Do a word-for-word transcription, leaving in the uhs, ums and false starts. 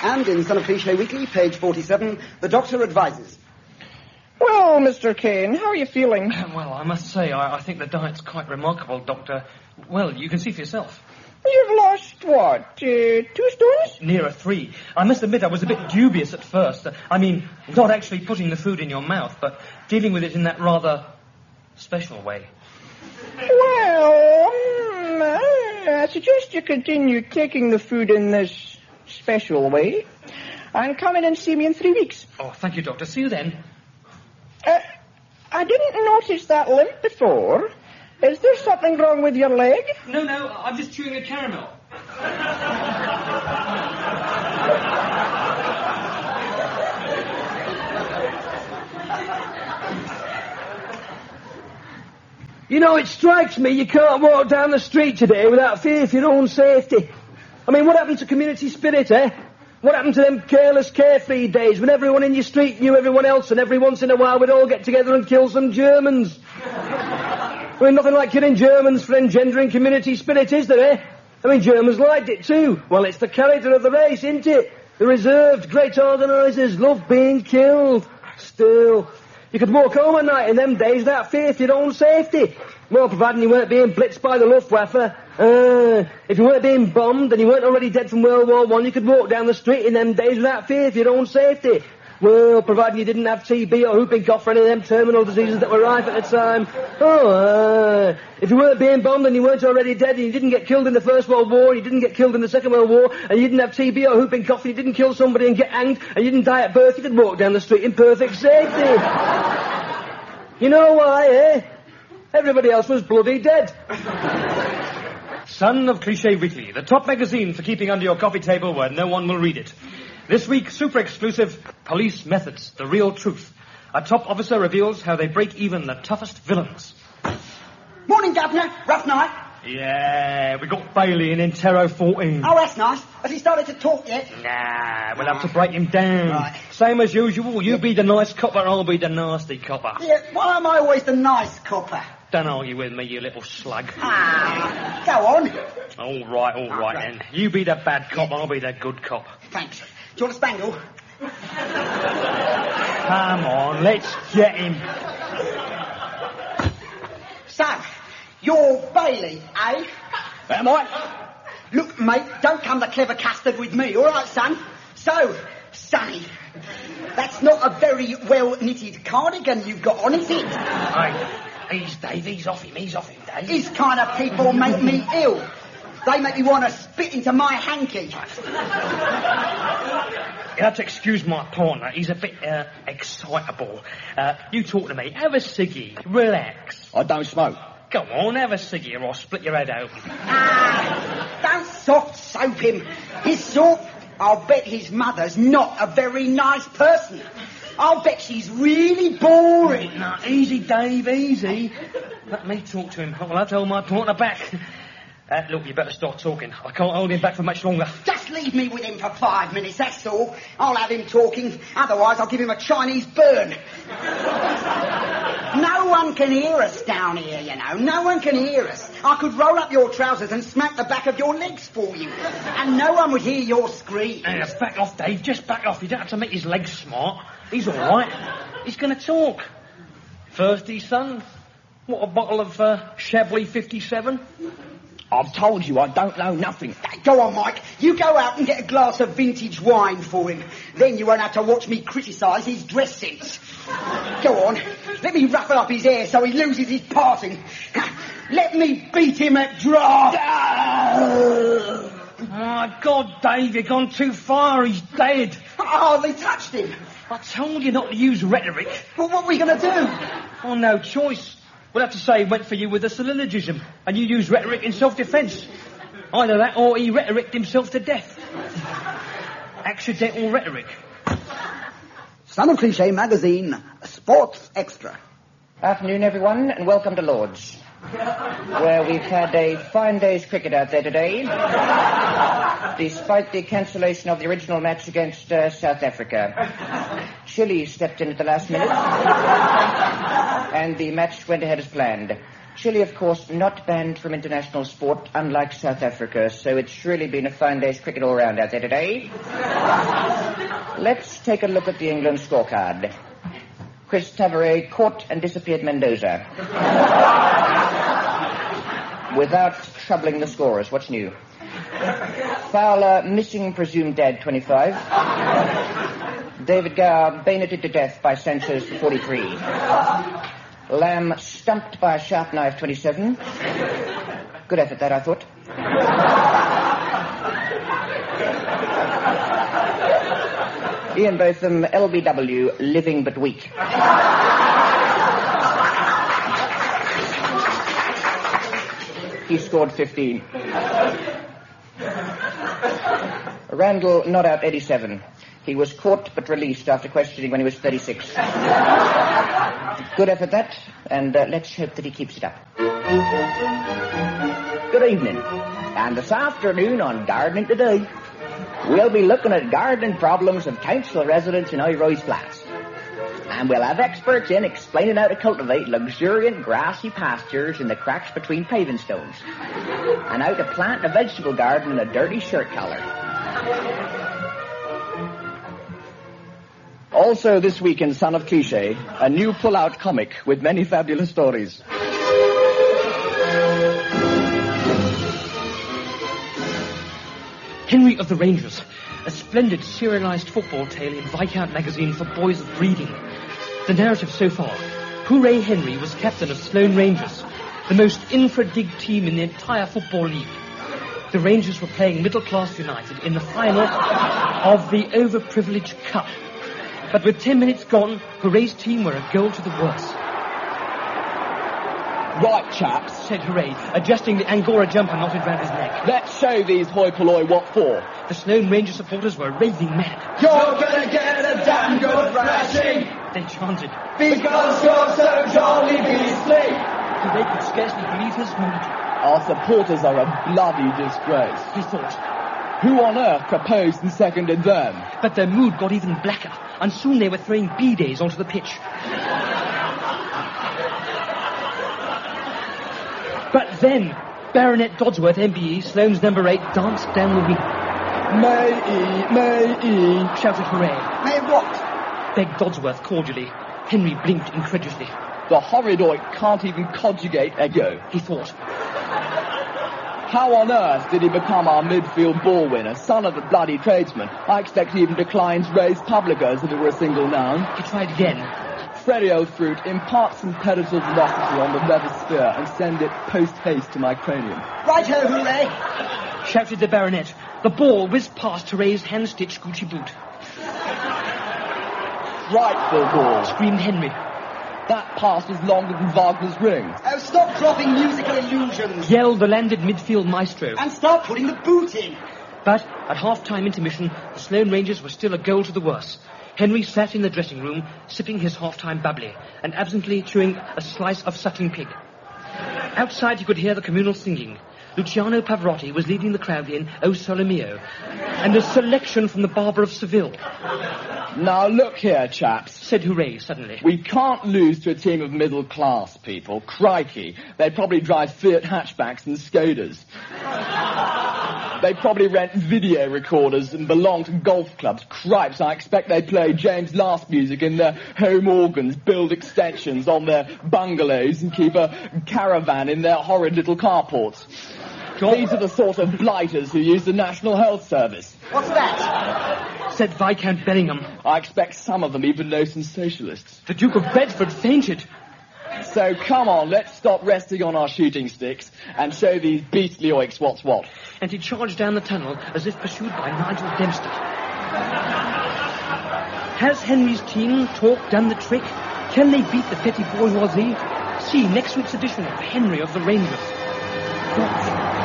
And in Son of Cliché Weekly, page forty-seven, the doctor advises. Well, Mister Kane, how are you feeling? Well, I must say, I, I think the diet's quite remarkable, Doctor. Well, you can see for yourself. You've lost, what, uh, two stones? Nearer three. I must admit I was a bit dubious at first. Uh, I mean, not actually putting the food in your mouth, but dealing with it in that rather special way. Well, um, I suggest you continue taking the food in this special way. And come in and see me in three weeks. Oh, thank you, Doctor. See you then. Uh, I didn't notice that limp before. Is there something wrong with your leg? No, no, I'm just chewing a caramel. You know, it strikes me you can't walk down the street today without fear for your own safety. I mean, what happened to community spirit, eh? What happened to them careless, carefree days when everyone in your street knew everyone else and every once in a while we'd all get together and kill some Germans? I mean, nothing like killing Germans for engendering community spirit, is there, eh? I mean, Germans liked it too. Well, it's the character of the race, isn't it? The reserved, great organisers love being killed. Still, you could walk home at night in them days without fear for your own safety. Well, providing you weren't being blitzed by the Luftwaffe. Uh, if you weren't being bombed and you weren't already dead from World War One, you could walk down the street in them days without fear for your own safety. Well, providing you didn't have T B or whooping cough or any of them terminal diseases that were rife at the time. Oh, uh, if you weren't being bombed and you weren't already dead and you didn't get killed in the First World War, you didn't get killed in the Second World War, and you didn't have T B or whooping cough, and you didn't kill somebody and get hanged, and you didn't die at birth, you could walk down the street in perfect safety. You know why, eh? Everybody else was bloody dead. Son of Cliché Weekly, the top magazine for keeping under your coffee table where no one will read it. This week, super exclusive, Police Methods, the real truth. A top officer reveals how they break even the toughest villains. Morning, Governor. Rough night. Yeah, we got Bailey in Intero fourteen. Oh, that's nice. Has he started to talk yet? Nah, we'll have to break him down. Right. Same as usual, you be the nice copper, I'll be the nasty copper. Yeah, why am I always the nice copper? Don't argue with me, you little slug. Ah, go on. All right, all right, right. then. You be the bad cop, I'll be the good cop. Thanks. Do you want a spangle? Come on, let's get him. So, you're Bailey, eh? Am I? Look, mate, don't come the clever custard with me, all right, son? So, Sonny, that's not a very well-knitted cardigan you've got on, is it? Hey, he's Dave, he's off him, he's off him, Dave. These kind of people make me ill. They make me want to spit into my hanky. You have to excuse my partner. He's a bit, uh, excitable. Uh, you talk to me. Have a ciggy. Relax. I don't smoke. Go on, have a ciggy or I'll split your head open. Ah, don't soft soap him. His sort, I'll bet his mother's not a very nice person. I'll bet she's really boring. No, easy, Dave, easy. Let me talk to him. I'll have to hold my partner back. Uh, look, you better start talking. I can't hold him back for much longer. Just leave me with him for five minutes, that's all. I'll have him talking. Otherwise, I'll give him a Chinese burn. No one can hear us down here, you know. No one can hear us. I could roll up your trousers and smack the back of your legs for you. And no one would hear your scream. Uh, back off, Dave. Just back off. You don't have to make his legs smart. He's all right. He's going to talk. Thirsty, son? What, a bottle of uh, Chablis fifty-seven? I've told you I don't know nothing. Go on, Mike. You go out and get a glass of vintage wine for him. Then you won't have to watch me criticise his dress sense. Go on. Let me ruffle up his hair so he loses his passing. Let me beat him at draft. Oh, God, Dave, you've gone too far. He's dead. Oh, they touched him. I told you not to use rhetoric. Well, what are we going to do? Oh, no choice. We'll have to say he went for you with a syllogism, and you use rhetoric in self-defence. Either that or he rhetoricked himself to death. Accidental rhetoric. Son of Cliché magazine, Sports Extra. Afternoon, everyone, and welcome to Lord's, where we've had a fine day's cricket out there today, despite the cancellation of the original match against uh, South Africa. Chile stepped in at the last minute, and the match went ahead as planned. actually, of course, not banned from international sport, unlike South Africa, so it's surely been a fine day's cricket all round out there today. Let's take a look at the England scorecard. Chris Tavares caught and disappeared Mendoza. Without troubling the scorers. What's new? Fowler missing presumed dead, twenty-five. David Gower bayoneted to death by Sanchez, forty-three. Lamb stumped by a sharp knife, twenty-seven. Good effort that, I thought. Ian Botham, L B W, living but weak. He scored fifteen. Randall not out, eighty-seven. He was caught but released after questioning when he was thirty-six. Good effort that, and uh, let's hope that he keeps it up. Good evening. And this afternoon on Gardening Today, we'll be looking at gardening problems of council residents in high-rise flats. And we'll have experts in explaining how to cultivate luxuriant grassy pastures in the cracks between paving stones. And how to plant a vegetable garden in a dirty shirt collar. Also this week in Son of Cliché, a new pull-out comic with many fabulous stories. Henry of the Rangers, a splendid serialized football tale in Viscount magazine for boys of breeding. The narrative so far: Hooray Henry was captain of Sloane Rangers, the most infra-dig team in the entire football league. The Rangers were playing Middle Class United in the final of the Overprivileged Cup. But with ten minutes gone, Hooray's team were a goal to the worse. Right, chaps, said Hooray, adjusting the Angora jumper knotted round his neck. Let's show these hoi polloi what for. The Sloane Ranger supporters were raving mad. You're gonna get a damn good thrashing, they chanted, because you're so jolly beastly. Hooray could scarcely believe his mood. Our supporters are a bloody disgrace. He thought. Who on earth proposed and seconded them? But their mood got even blacker, and soon they were throwing B-days onto the pitch. But then, Baronet Dodsworth, M B E, Sloane's number eight, danced down the wing. May E, May E, shouted Hooray. May what? Begged Dodsworth cordially. Henry blinked incredulously. The horrid oik can't even conjugate ego, he thought. How on earth did he become our midfield ball winner, son of a bloody tradesman? I expect he even declines res publica as if it were a single noun. He tried again. Freddy, old fruit, impart some pedestal velocity on the leather sphere and send it post-haste to my cranium. Right-ho, Hooray! Shouted the Baronet. The ball whizzed past Hooray's hand-stitched Gucci boot. Frightful ball, screamed Henry. That pass was longer than Wagner's ring. Oh, stop dropping musical illusions, yelled the landed midfield maestro. And start putting the boot in. But at half-time intermission, the Sloane Rangers were still a goal to the worse. Henry sat in the dressing room, sipping his half-time bubbly, and absently chewing a slice of suckling pig. Outside, he could hear the communal singing. Luciano Pavarotti was leading the crowd in O Sole Mio, and a selection from the Barber of Seville. Now look here, chaps, said Hooray suddenly. We can't lose to a team of middle-class people. Crikey, they'd probably drive Fiat hatchbacks and Skodas. They probably rent video recorders and belong to golf clubs. Cripes, I expect they play James Last music in their home organs, build extensions on their bungalows, and keep a caravan in their horrid little carports. These are the sort of blighters who use the National Health Service. What's that? Said Viscount Bellingham. I expect some of them even know some socialists. The Duke of Bedford fainted. So come on, let's stop resting on our shooting sticks and show these beastly oiks what's what. And he charged down the tunnel as if pursued by Nigel Dempster. Has Henry's team talk done the trick? Can they beat the petty bourgeoisie? See next week's edition of Henry of the Rangers. God.